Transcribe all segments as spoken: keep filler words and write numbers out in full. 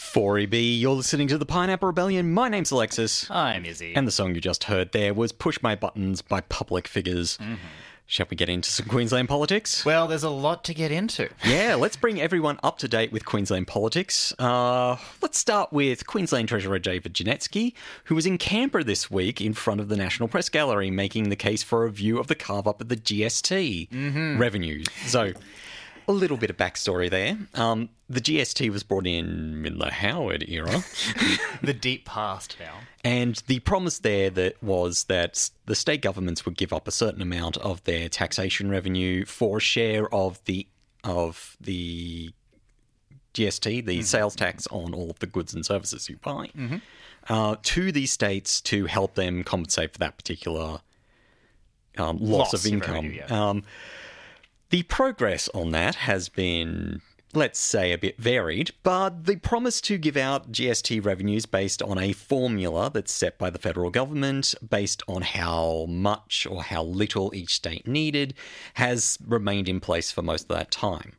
four E B, you're listening to the Pineapple Rebellion. My name's Alexis. I'm Izzy. And the song you just heard there was Push My Buttons by Public Figures. Mm-hmm. Shall we get into some Queensland politics? Well, there's a lot to get into. Yeah, let's bring everyone up to date with Queensland politics. Uh, let's start with Queensland Treasurer David Janetsky, who was in Canberra this week in front of the National Press Gallery making the case for a review of the carve-up of the G S T mm-hmm. revenues. So, a little bit of backstory there. Um, the G S T was brought in in the Howard era. The deep past now. And the promise there that was that the state governments would give up a certain amount of their taxation revenue for a share of the of the G S T, the mm-hmm. sales tax on all of the goods and services you buy, mm-hmm. uh, to these states to help them compensate for that particular um, loss, loss of income. Revenue, yeah. um, the progress on that has been, let's say, a bit varied, but the promise to give out G S T revenues based on a formula that's set by the federal government, based on how much or how little each state needed, has remained in place for most of that time.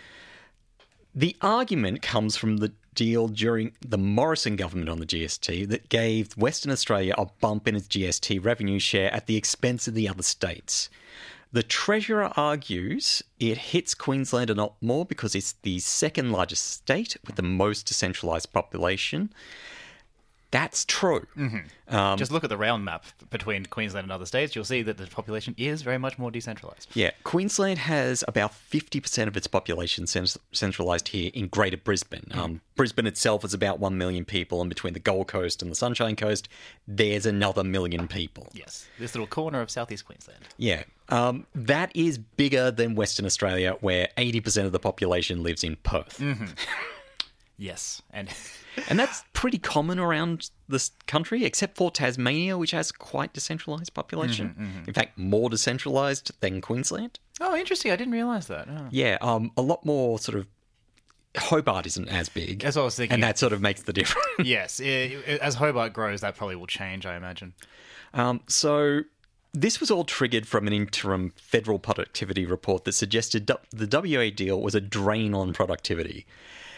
The argument comes from the deal during the Morrison government on the G S T that gave Western Australia a bump in its G S T revenue share at the expense of the other states. The Treasurer argues it hits Queensland a lot more because it's the second largest state with the most decentralised population. That's true. Mm-hmm. Um, Just look at the round map between Queensland and other states. You'll see that the population is very much more decentralised. Yeah. Queensland has about fifty percent of its population centralised here in Greater Brisbane. Mm. Um, Brisbane itself is about one million people, and between the Gold Coast and the Sunshine Coast, there's another million people. Yes. This little corner of southeast Queensland. Yeah. Um, that is bigger than Western Australia, where eighty percent of the population lives in Perth. Mm-hmm. Yes. And... And that's pretty common around this country, except for Tasmania, which has quite decentralised population. Mm-hmm, mm-hmm. In fact, more decentralised than Queensland. Oh, interesting. I didn't realise that. Oh. Yeah, um, a lot more sort of... Hobart isn't as big. That's what I was thinking. And that sort of makes the difference. Yes. It, it, as Hobart grows, that probably will change, I imagine. Um, so... This was all triggered from an interim federal productivity report that suggested the W A deal was a drain on productivity,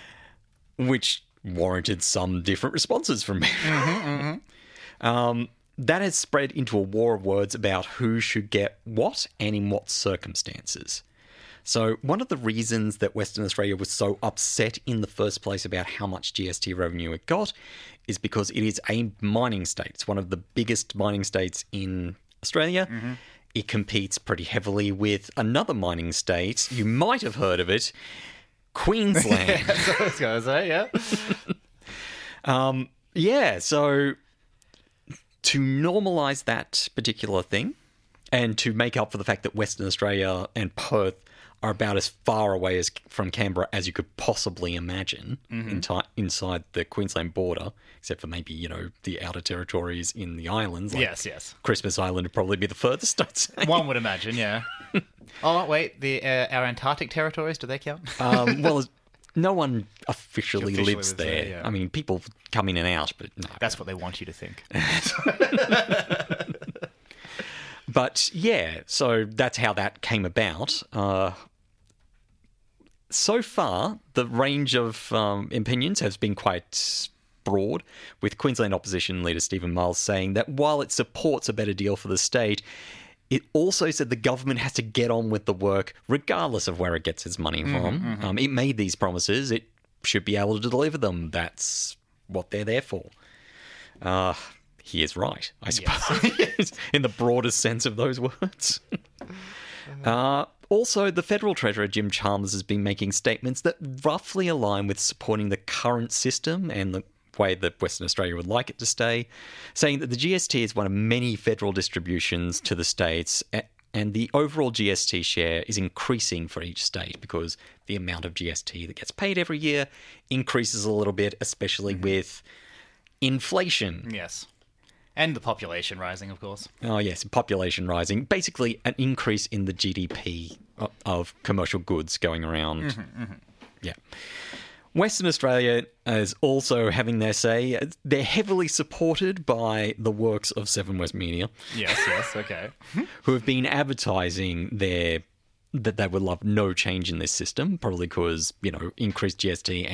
which warranted some different responses from me. Mm-hmm, mm-hmm. Um, that has spread into a war of words about who should get what and in what circumstances. So one of the reasons that Western Australia was so upset in the first place about how much G S T revenue it got is because it is a mining state. It's one of the biggest mining states in Australia. Mm-hmm. It competes pretty heavily with another mining state. You might have heard of it, Queensland. Yeah, that's what I was going to say, yeah. um, yeah, so to normalise that particular thing and to make up for the fact that Western Australia and Perth are about as far away as from Canberra as you could possibly imagine mm-hmm. in ti- inside the Queensland border, except for maybe, you know, the outer territories in the islands. Like yes, yes. Christmas Island would probably be the furthest, I'd say. One would imagine, yeah. Oh, wait, the uh, our Antarctic territories, do they count? um, well, no one officially, officially lives there. there. Yeah. I mean, people come in and out, but no. That's what they want you to think. But, yeah, so that's how that came about. Uh, so far, the range of um, opinions has been quite broad, with Queensland opposition leader Stephen Miles saying that while it supports a better deal for the state, it also said the government has to get on with the work regardless of where it gets its money from. Mm-hmm. Um, it made these promises. It should be able to deliver them. That's what they're there for. Uh, he is right, I suppose, yes. in the broadest sense of those words. uh, also, the Federal Treasurer, Jim Chalmers, has been making statements that roughly align with supporting the current system and the way that Western Australia would like it to stay, saying that the G S T is one of many federal distributions to the states, and the overall G S T share is increasing for each state because the amount of G S T that gets paid every year increases a little bit, especially mm-hmm. with inflation. Yes. And the population rising, of course. Oh, yes, population rising. Basically, an increase in the G D P of commercial goods going around. Mm-hmm, mm-hmm. Yeah. Western Australia is also having their say. They're heavily supported by the works of Seven West Media. Yes, yes, okay. Who have been advertising their that they would love no change in this system, probably because, you know, increased G S T and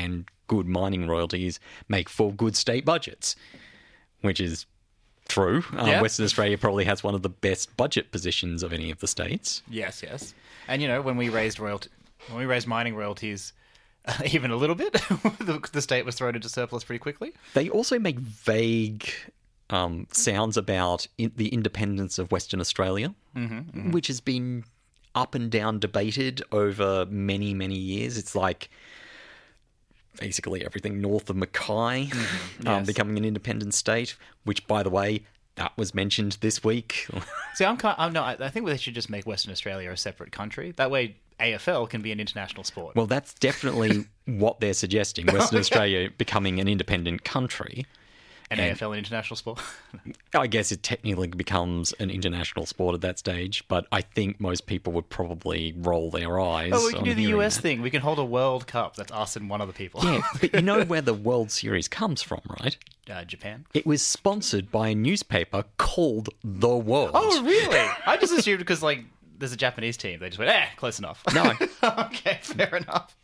good mining royalties make for good state budgets, which is true. Um, Yeah. Western Australia probably has one of the best budget positions of any of the states. Yes, yes. And you know, when we raised royalty, when we raised mining royalties, uh, even a little bit, the, the state was thrown into surplus pretty quickly. They also make vague um, sounds about in- the independence of Western Australia, Mm-hmm, mm-hmm. which has been up and down debated over many, many years. It's like basically everything north of Mackay Mm-hmm. um, Yes. becoming an independent state, which, by the way, that was mentioned this week. See, I'm kind. I'm no. I I think they should just make Western Australia a separate country. That way, A F L can be an international sport. Well, that's definitely what they're suggesting, Western Australia becoming an independent country. an and- A F L an international sport. I guess it technically becomes an international sport at that stage, but I think most people would probably roll their eyes. Oh, we can on do the hearing U S that. thing. We can hold a World Cup. That's us and one other people. Yeah, but you know where the World Series comes from, right? uh, Japan. It was sponsored by a newspaper called The World. Oh, really? I just assumed because like there's a Japanese team, they just went, eh, close enough. No. Okay, fair enough.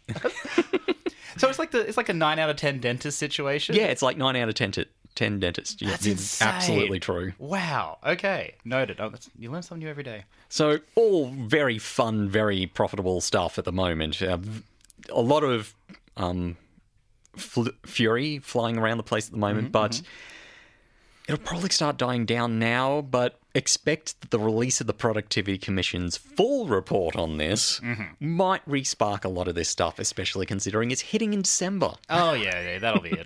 So it's like the it's like a nine out of ten dentist situation. Yeah, it's like nine out of ten, to, ten dentists. Yeah, That's it's insane. absolutely true. Wow. Okay. Noted. Oh, that's, you learn something new every day. So, all very fun, very profitable stuff at the moment. Uh, a lot of um, fl- fury flying around the place at the moment, Mm-hmm, but it'll probably start dying down now. But expect that the release of the Productivity Commission's full report on this Mm-hmm. might re-spark a lot of this stuff, especially considering it's hitting in December. Oh yeah, yeah, that'll be it.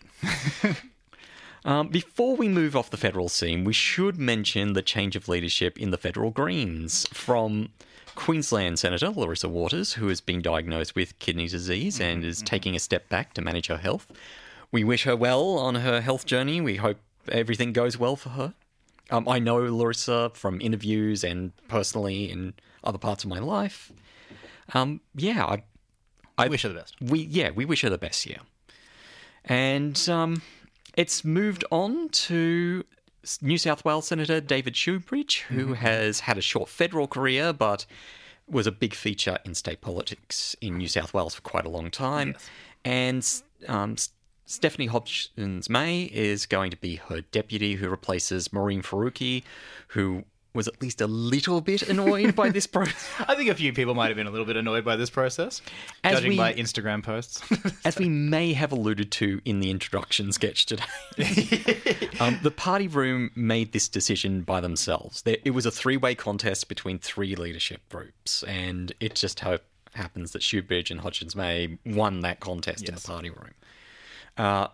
Um, before we move off the federal scene, we should mention the change of leadership in the federal Greens from Queensland Senator Larissa Waters, who has been diagnosed with kidney disease and is taking a step back to manage her health. We wish her well on her health journey. We hope everything goes well for her. Um, I know Larissa from interviews and personally in other parts of my life. Um, yeah, I, I Wish her the best. we yeah we wish her the best. Yeah, and um, it's moved on to New South Wales Senator David Shoebridge, who has had a short federal career, but was a big feature in state politics in New South Wales for quite a long time. Yes. And um, S- Stephanie Hopkins-May is going to be her deputy, who replaces Maureen Faruqi, who was at least a little bit annoyed by this process. I think a few people might have been a little bit annoyed by this process, As judging we- by Instagram posts. As we may have alluded to in the introduction sketch today, um, the party room made this decision by themselves. There, it was a three-way contest between three leadership groups, and it just ho- happens that Shoebridge and Hodgins-May won that contest in Yes. the party room. Uh,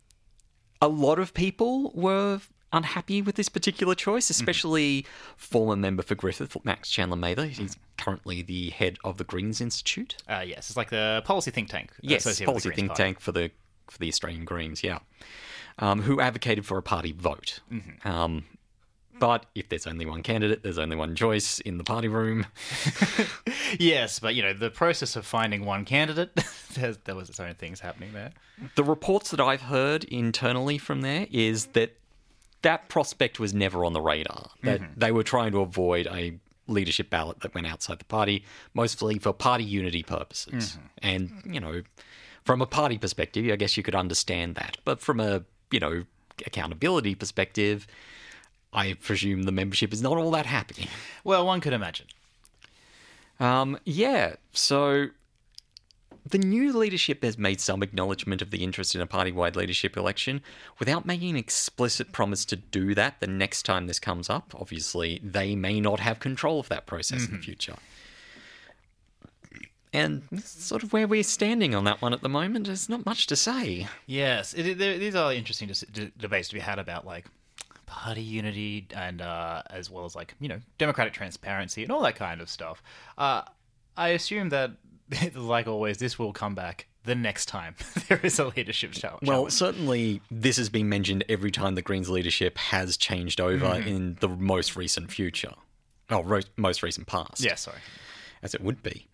a lot of people were unhappy with this particular choice, especially former member for Griffith, Max Chandler Mather. He's currently the head of the Greens Institute. uh, yes, it's like the policy think tank. Yes, associated with policy the Greens think Party. tank for the for the Australian Greens, yeah, um, who advocated for a party vote. Mm-hmm. Um, but if there's only one candidate, there's only one choice in the party room. Yes, but you know the process of finding one candidate, there's, there was its own things happening there. The reports that I've heard internally from there is that that prospect was never on the radar. That Mm-hmm. they were trying to avoid a leadership ballot that went outside the party, mostly for party unity purposes. Mm-hmm. And, you know, from a party perspective, I guess you could understand that. But from a, you know, accountability perspective, I presume the membership is not all that happy. Well, one could imagine. Um, yeah, so the new leadership has made some acknowledgement of the interest in a party-wide leadership election without making an explicit promise to do that the next time this comes up. Obviously, they may not have control of that process in the future. And that's sort of where we're standing on that one at the moment. There's not much to say. Yes, it, it, there, these are interesting dis- d- debates to be had about like party unity and uh, as well as like you know democratic transparency and all that kind of stuff. Uh, I assume that like always, this will come back the next time there is a leadership challenge. Well, certainly this has been mentioned every time the Greens leadership has changed over in the most recent future. Oh, ro- most recent past. yeah, sorry. As it would be.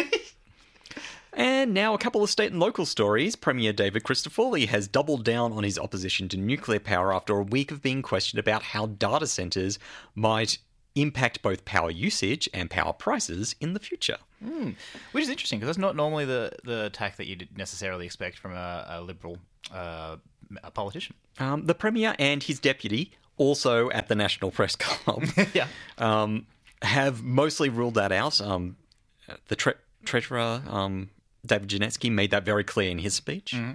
And now a couple of state and local stories. Premier David Christoforli has doubled down on his opposition to nuclear power after a week of being questioned about how data centres might impact both power usage and power prices in the future. Mm. Which is interesting, because that's not normally the, the tack that you'd necessarily expect from a, a liberal uh, a politician. Um, the Premier and his deputy, also at the National Press Club, yeah. um, have mostly ruled that out. Um, the tre- Treasurer, um, David Janetsky, made that very clear in his speech. Mm-hmm.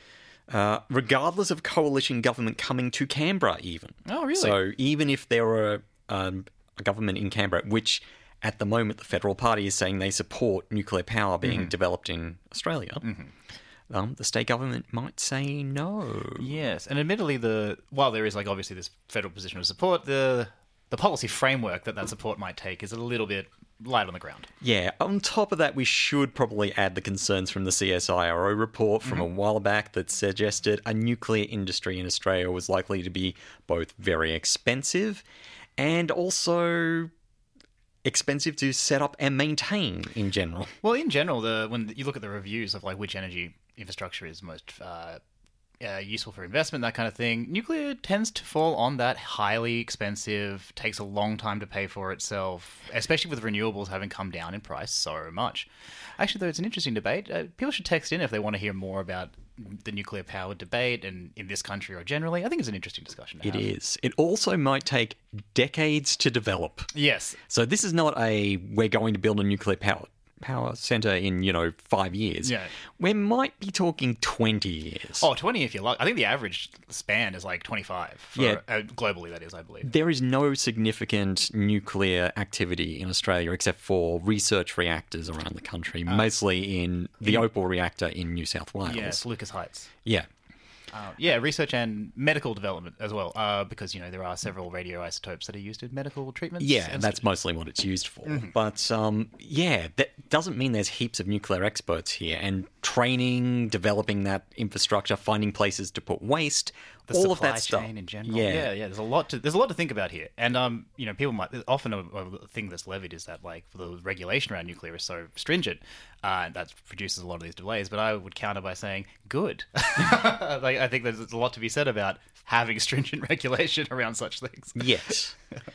Uh, regardless of coalition government coming to Canberra, even. Oh, really? So even if there were um, a government in Canberra, which at the moment the Federal Party is saying they support nuclear power being mm-hmm. developed in Australia, mm-hmm. um, the state government might say no. Yes, and admittedly, the while there is like obviously this federal position of support, the the policy framework that that support might take is a little bit light on the ground. Yeah, on top of that, we should probably add the concerns from the C S I R O report from mm-hmm. a while back that suggested a nuclear industry in Australia was likely to be both very expensive and also expensive to set up and maintain in general. Well, in general, the when you look at the reviews of like which energy infrastructure is most uh, uh, useful for investment, that kind of thing, nuclear tends to fall on that highly expensive, takes a long time to pay for itself, especially with renewables having come down in price so much. Actually, though, it's an interesting debate. Uh, people should text in if they want to hear more about the nuclear power debate and in this country or generally. I think it's an interesting discussion to It have. is. It also might take decades to develop. Yes. So this is not a we're going to build a nuclear power power centre in, you know, five years. Yeah. We might be talking twenty years. Oh, twenty if you like. I think the average span is like twenty-five. For, Yeah. Uh, globally, that is, I believe. There is no significant nuclear activity in Australia except for research reactors around the country, uh, mostly in the in, Opal reactor in New South Wales. Yes, Lucas Heights. Yeah. Uh, yeah, research and medical development as well, uh, because, you know, there are several radioisotopes that are used in medical treatments. Yeah, and that's mostly what it's used for. Mm-hmm. But, um, yeah, that doesn't mean there's heaps of nuclear experts here. And training, developing that infrastructure, finding places to put waste, the all supply of that stuff. chain in general. Yeah. yeah, yeah. There's a lot to there's a lot to think about here, and um, you know, people might often a, a thing that's levied is that like the regulation around nuclear is so stringent, uh, and that produces a lot of these delays. But I would counter by saying good. Like I think there's a lot to be said about having stringent regulation around such things. Yes.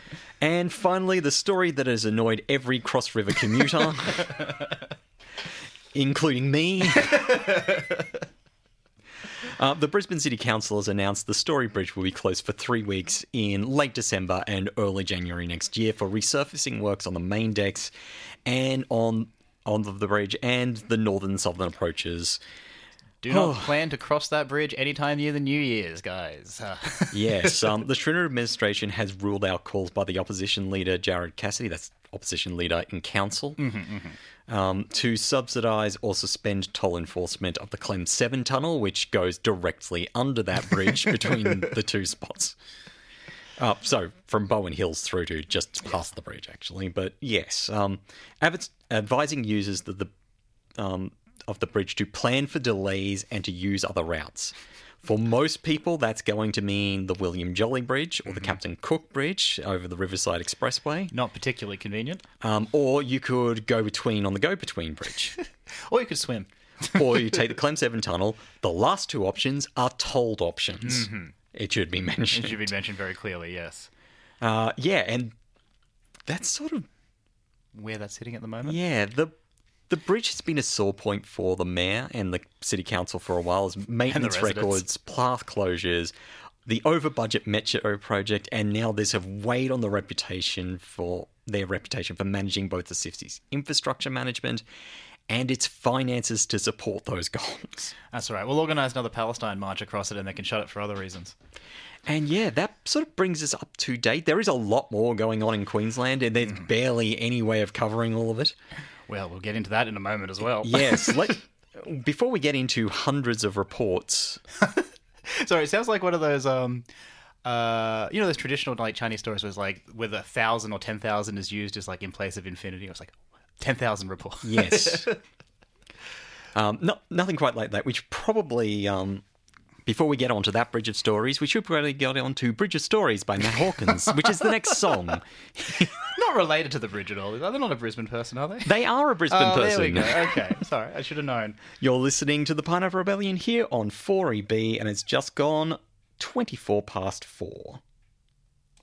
And finally, the story that has annoyed every Cross River commuter, including me. Uh, the Brisbane City Council has announced the Story Bridge will be closed for three weeks in late December and early January next year for resurfacing works on the main decks and on on the bridge and the northern and southern approaches. Do not plan to cross that bridge anytime near the New Year's, guys. Yes, um, the Schrinner administration has ruled out calls by the opposition leader, Jared Cassidy, that's opposition leader in council, mm-hmm, mm-hmm. Um, to subsidise or suspend toll enforcement of the Clem seven tunnel, which goes directly under that bridge between the two spots. Uh, so, from Bowen Hills through to just past the bridge, actually. But yes, um, adv- advising users that the um, of the bridge to plan for delays and to use other routes. For most people, that's going to mean the William Jolly Bridge or the mm-hmm. Captain Cook Bridge over the Riverside Expressway. Not particularly convenient. Um, or you could go between on the go-between bridge. Or you could swim. Or you take the Clem seven tunnel. The last two options are tolled options. Mm-hmm. It should be mentioned. It should be mentioned very clearly, yes. Uh, yeah, and that's sort of... where that's sitting at the moment? Yeah, the... The bridge has been a sore point for the mayor and the city council for a while as maintenance records, path closures, the over-budget Metro project, and now this have weighed on the reputation for their reputation for managing both the city's infrastructure management and its finances to support those goals. That's right. We'll organise another Palestine march across it and they can shut it for other reasons. And yeah, that sort of brings us up to date. There is a lot more going on in Queensland and there's mm. barely any way of covering all of it. Well, we'll get into that in a moment as well. Yes. Let, before we get into hundreds of reports... Sorry, it sounds like one of those, um, uh, you know, those traditional like Chinese stories where it's like with a thousand or ten thousand is used as like in place of infinity. It's like ten thousand reports. Yes. um, no, nothing quite like that, which probably... Um, Before we get on to that Bridge of Stories, we should probably get on to Bridge of Stories by Matt Hawkins, which is the next song. Not related to the bridge at all. They're not a Brisbane person, are they? They are a Brisbane oh, person. There we go. Okay, sorry, I should have known. You're listening to the Pineapple Rebellion here on four E B, and it's just gone twenty-four past four.